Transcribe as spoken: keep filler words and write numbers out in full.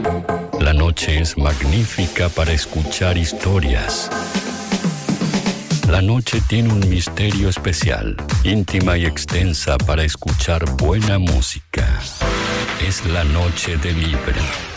La noche es magnífica para escuchar historias. La noche tiene un misterio especial, íntima y extensa para escuchar buena música. Es la noche de Libra.